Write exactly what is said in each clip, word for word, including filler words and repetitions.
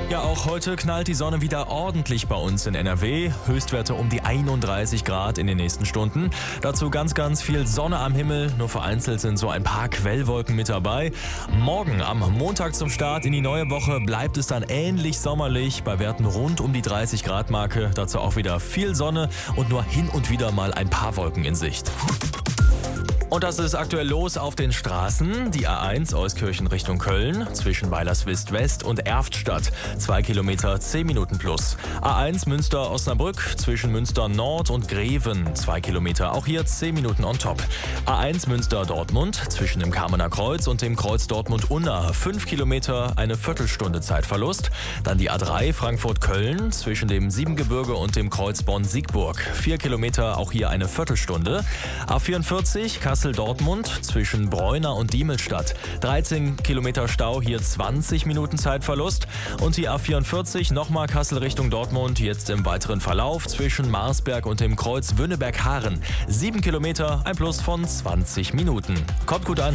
Ja, auch heute knallt die Sonne wieder ordentlich bei uns in N R W. Höchstwerte um die einunddreißig Grad in den nächsten Stunden. Dazu ganz, ganz viel Sonne am Himmel. Nur vereinzelt sind so ein paar Quellwolken mit dabei. Morgen am Montag zum Start in die neue Woche bleibt es dann ähnlich sommerlich. Bei Werten rund um die dreißig Grad Marke. Dazu auch wieder viel Sonne und nur hin und wieder mal ein paar Wolken in Sicht. Und das ist aktuell los auf den Straßen. Die A eins Euskirchen Richtung Köln zwischen Weilerswist West und Erftstadt. Zwei Kilometer, zehn Minuten plus. A eins Münster-Osnabrück zwischen Münster Nord und Greven. Zwei Kilometer, auch hier zehn Minuten on top. A eins Münster-Dortmund zwischen dem Kamener Kreuz und dem Kreuz Dortmund-Unna. Fünf Kilometer, eine Viertelstunde Zeitverlust. Dann die A drei Frankfurt-Köln zwischen dem Siebengebirge und dem Kreuz Bonn-Siegburg. Vier Kilometer, auch hier eine Viertelstunde. A vierundvierzig Kassel-Dortmund zwischen Bräuna und Diemelstadt. dreizehn Kilometer Stau, hier zwanzig Minuten Zeitverlust. Und die A vierundvierzig nochmal Kassel Richtung Dortmund, jetzt im weiteren Verlauf zwischen Marsberg und dem Kreuz Wünnenberg-Haaren. sieben Kilometer, ein Plus von zwanzig Minuten. Kommt gut an.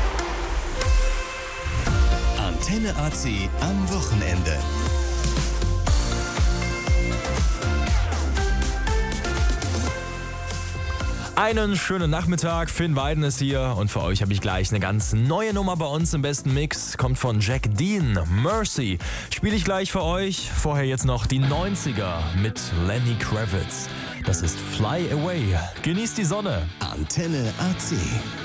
Antenne A C am Wochenende. Einen schönen Nachmittag, Finn Weiden ist hier und für euch habe ich gleich eine ganz neue Nummer bei uns im besten Mix. Kommt von Jack Dean, Mercy. Spiele ich gleich für euch. Vorher jetzt noch die neunziger mit Lenny Kravitz. Das ist Fly Away. Genießt die Sonne. Antenne A C.